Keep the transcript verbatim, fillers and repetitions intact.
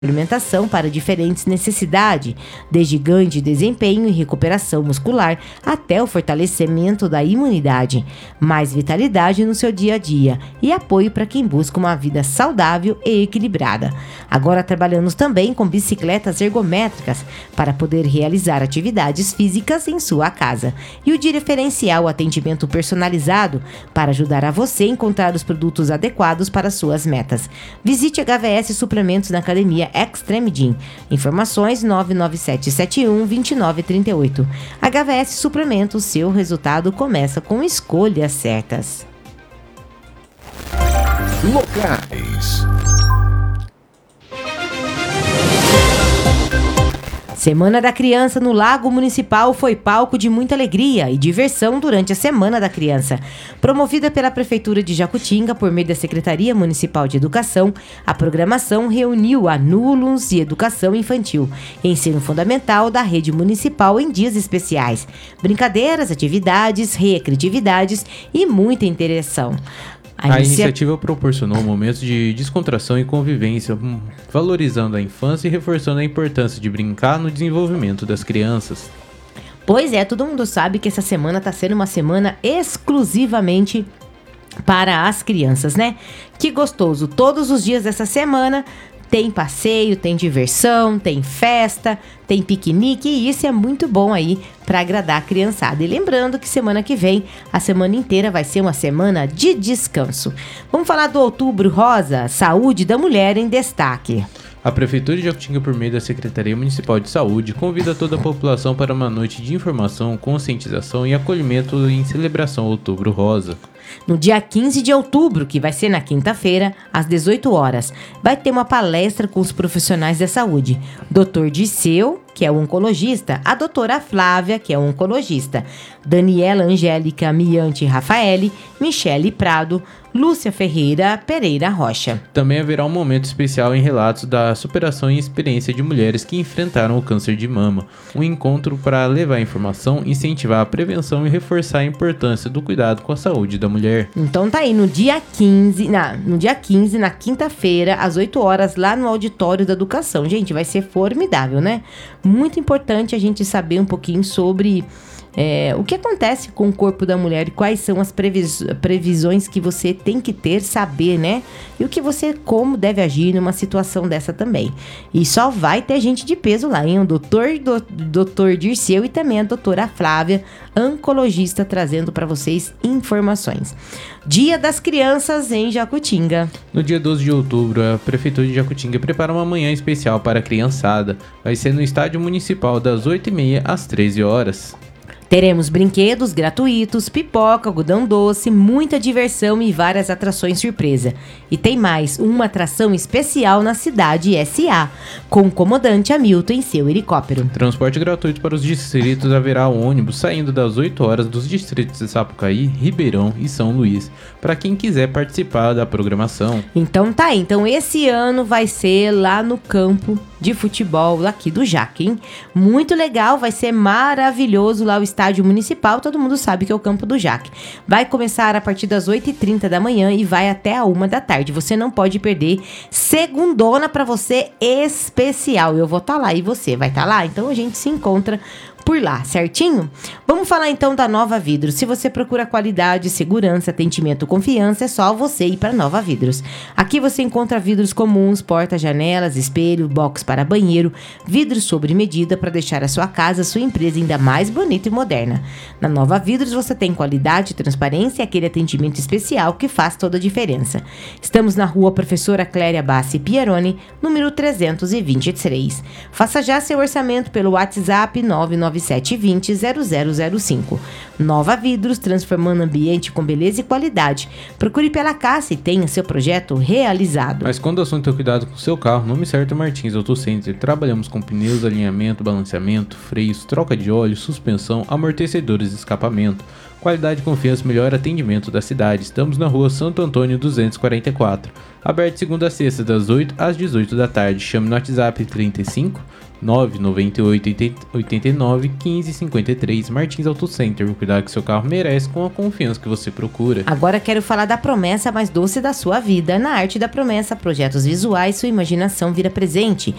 alimentação para diferentes necessidades, desde ganho de desempenho e recuperação muscular até o fortalecimento da imunidade, mais vitalidade no seu dia a dia e apoio para quem busca uma vida saudável e equilibrada. Agora trabalhamos também com bicicletas ergométricas para poder realizar atividades físicas em sua casa e o diferencial atendimento personalizado para ajudar a você a encontrar os produtos adequados para suas metas. Visite H V S Suplementos na Academia Extreme Gym. Informações nove nove sete sete um dois nove três oito. H V S Suplementos, seu resultado começa com escolhas certas. Locais. Semana da Criança no Lago Municipal foi palco de muita alegria e diversão durante a Semana da Criança. Promovida pela Prefeitura de Jacutinga por meio da Secretaria Municipal de Educação, a programação reuniu alunos e educação infantil e ensino fundamental da rede municipal em dias especiais. Brincadeiras, atividades, recreatividades e muita interação. A, a iniciativa proporcionou momentos de descontração e convivência, valorizando a infância e reforçando a importância de brincar no desenvolvimento das crianças. Pois é, todo mundo sabe que essa semana está sendo uma semana exclusivamente para as crianças, né? Que gostoso! Todos os dias dessa semana tem passeio, tem diversão, tem festa, tem piquenique e isso é muito bom aí para agradar a criançada. E lembrando que semana que vem, a semana inteira vai ser uma semana de descanso. Vamos falar do Outubro Rosa, Saúde da Mulher em Destaque. A Prefeitura de Jacutinga, por meio da Secretaria Municipal de Saúde, convida toda a população para uma noite de informação, conscientização e acolhimento em celebração ao Outubro Rosa. No dia quinze de outubro, que vai ser na quinta-feira, às dezoito horas, vai ter uma palestra com os profissionais da saúde. doutor Dirceu, que é o oncologista, a doutora Flávia, que é o oncologista, Daniela Angélica Miante Rafaeli, Michele Prado, Lúcia Ferreira Pereira Rocha. Também haverá um momento especial em relatos da superação e experiência de mulheres que enfrentaram o câncer de mama. Um encontro para levar informação, incentivar a prevenção e reforçar a importância do cuidado com a saúde da mulher. Então tá aí, no dia quinze, na, no dia quinze, na quinta-feira, às oito horas, lá no Auditório da Educação. Gente, vai ser formidável, né? Muito importante a gente saber um pouquinho sobre é, o que acontece com o corpo da mulher e quais são as previs- previsões que você tem que ter, saber, né? E o que você, como deve agir numa situação dessa também. E só vai ter gente de peso lá, hein? O doutor, do, doutor Dirceu e também a doutora Flávia, oncologista, trazendo para vocês informações. Dia das Crianças em Jacutinga. No dia doze de outubro, a Prefeitura de Jacutinga prepara uma manhã especial para a criançada. Vai ser no Estádio Municipal das oito e meia às treze horas. Teremos brinquedos gratuitos, pipoca, algodão doce, muita diversão e várias atrações surpresa. E tem mais, uma atração especial na Cidade S A, com o comandante Hamilton em seu helicóptero. Transporte gratuito para os distritos, haverá ônibus saindo das oito horas dos distritos de Sapucaí, Ribeirão e São Luís, para quem quiser participar da programação. Então tá aí, então esse ano vai ser lá no campo de futebol aqui do Jaque, hein? Muito legal, vai ser maravilhoso lá o estádio municipal, todo mundo sabe que é o campo do Jaque. Vai começar a partir das oito e trinta da manhã e vai até a uma da tarde. Você não pode perder, segundona pra você especial. Eu vou estar tá lá e você vai estar tá lá, então a gente se encontra por lá, certinho? Vamos falar então da Nova Vidros. Se você procura qualidade, segurança, atendimento, confiança, é só você ir para Nova Vidros. Aqui você encontra vidros comuns, portas, janelas, espelho, box para banheiro, vidros sob medida para deixar a sua casa, a sua empresa ainda mais bonita e moderna. Na Nova Vidros você tem qualidade, transparência e aquele atendimento especial que faz toda a diferença. Estamos na rua Professora Cléria Bassi Pieroni, número trezentos e vinte e três. Faça já seu orçamento pelo WhatsApp nove nove sete dois zero zero zero zero cinco. Nova Vidros, transformando ambiente com beleza e qualidade. Procure pela Cássia e tenha seu projeto realizado. Mas quando o assunto é cuidado com o seu carro, nome certo é Martins Auto Center. Trabalhamos com pneus, alinhamento, balanceamento, freios, troca de óleo, suspensão, amortecedores e escapamento. Qualidade, confiança, melhor atendimento da cidade. Estamos na rua Santo Antônio duzentos e quarenta e quatro. Aberto de segunda a sexta, das oito às dezoito da tarde. Chame no WhatsApp trinta e cinco, nove nove oito, oito nove, um cinco cinco três. Martins Auto Center. O cuidado que seu carro merece com a confiança que você procura. Agora quero falar da promessa mais doce da sua vida. Na Arte da Promessa, projetos visuais, sua imaginação vira presente.